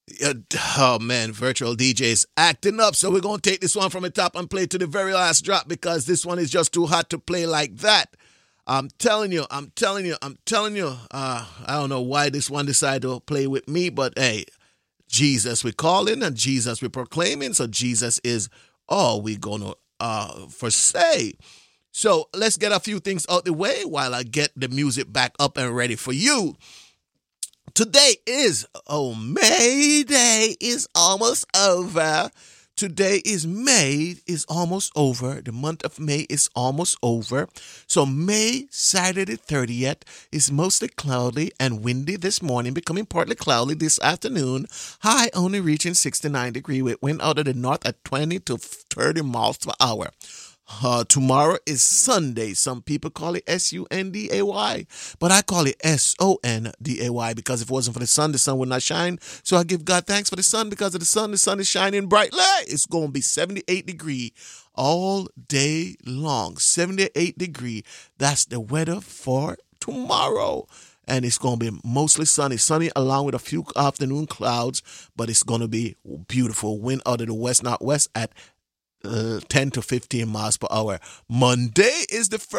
Uh, Oh man, virtual DJs acting up. So we're gonna take this one from the top and play to the very last drop because this one is just too hot to play like that. I'm telling you. I don't know why this one decided to play with me, but hey, Jesus we calling and Jesus we proclaiming. So Jesus is all we gonna forsake. So let's get a few things out the way while I get the music back up and ready for you. Today is, May Day is almost over. Today is May is almost over. The month of May is almost over. So May, Saturday the 30th is mostly cloudy and windy this morning, becoming partly cloudy this afternoon. High only reaching 69 degrees with wind out of the north at 20 to 30 miles per hour. Tomorrow is Sunday. Some people call it Sunday, but I call it Sonday because if it wasn't for the sun would not shine. So I give God thanks for the sun because of the sun is shining brightly. It's going to be 78 degrees all day long. 78 degrees. That's the weather for tomorrow. And it's going to be mostly sunny along with a few afternoon clouds, but it's going to be beautiful. Wind out of the west, northwest at 10 to 15 miles per hour. Monday is the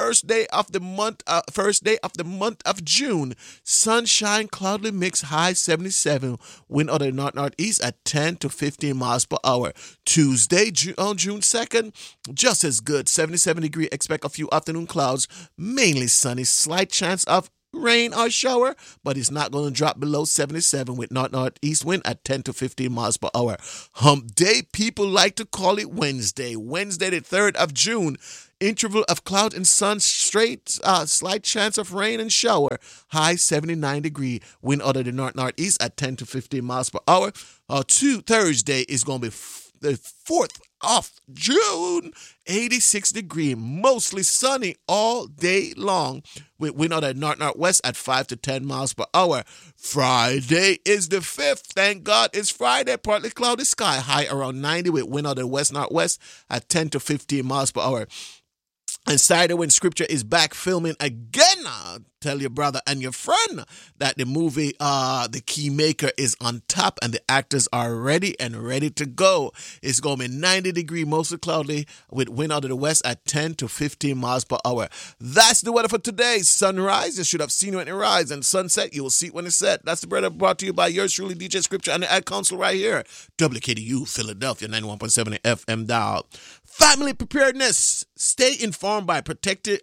first day of the month of June. Sunshine, cloudy mix, high 77, wind out of the northeast at 10 to 15 miles per hour. Tuesday, on June 2nd, just as good, 77 degree, expect a few afternoon clouds, mainly sunny, slight chance of rain or shower, but it's not going to drop below 77 with northeast wind at 10 to 15 miles per hour. Hump day, people like to call it Wednesday. Wednesday, the 3rd of June. Interval of cloud and sun straight, slight chance of rain and shower. High 79 degree. Wind out of the northeast at 10 to 15 miles per hour. Thursday is going to be the 4th of June, 86 degree, mostly sunny all day long with wind out of northwest at 5 to 10 miles per hour. Friday is the 5th. Thank God it's Friday. Partly cloudy sky, high around 90 with wind out of west northwest at 10 to 15 miles per hour. And Saturday, when scripture is back filming again, tell your brother and your friend that the movie The Keymaker is on top and the actors are ready to go. It's going to be 90 degree, mostly cloudy with wind out of the west at 10 to 15 miles per hour. That's the weather for today. Sunrise, you should have seen it when it rise, and sunset, you will see it when it set. That's the weather brought to you by yours truly, DJ Scripture and the Ad Council right here. WKDU, Philadelphia, 91.7 FM dial. Family preparedness. Stay informed by protected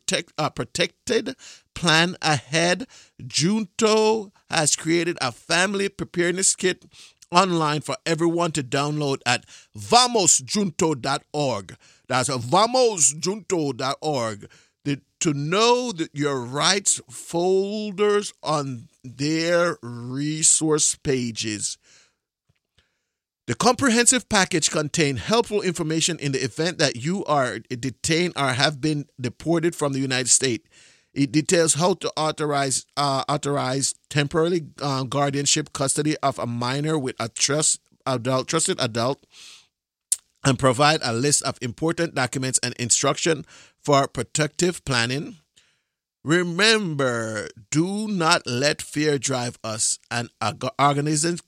plan ahead. Junto has created a family preparedness kit online for everyone to download at vamosjunto.org. That's vamosjunto.org. To know that your rights folders on their resource pages. The comprehensive package contains helpful information in the event that you are detained or have been deported from the United States. It details how to authorize temporary guardianship custody of a minor with a trusted adult, and provide a list of important documents and instruction for protective planning. Remember, do not let fear drive us. An organization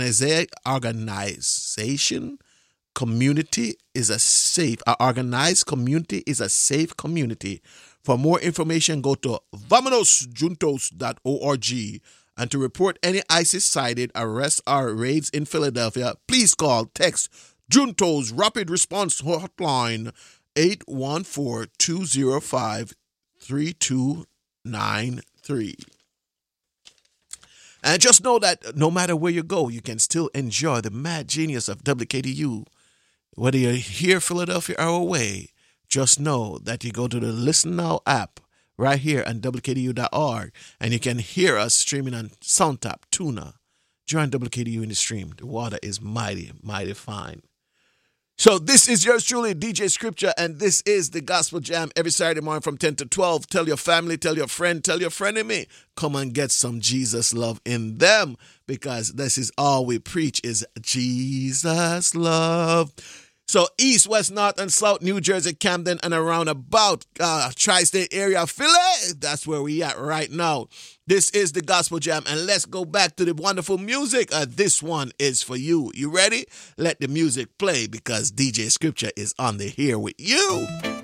community is a safe. An organized community is a safe community. For more information, go to vamonosjuntos.org. And to report any ISIS-sided arrests or raids in Philadelphia, please call, text Juntos Rapid Response Hotline 814-205-3293. And just know that no matter where you go, you can still enjoy the mad genius of WKDU. Whether you're here, Philadelphia, or away, just know that you go to the Listen Now app right here on WKDU.org, and you can hear us streaming on SoundTap, Tuna. Join WKDU in the stream. The water is mighty, mighty fine. So this is yours truly, DJ Scripture, and this is the Gospel Jam every Saturday morning from 10 to 12. Tell your family, tell your frenemy, come and get some Jesus love in them, because this is all we preach is Jesus love. So east, west, north, and south, New Jersey, Camden, and around about tri-state area, Philly, that's where we at right now. This is the Gospel Jam, and let's go back to the wonderful music. This one is for you. You ready? Let the music play because DJ Scripture is on the here with you.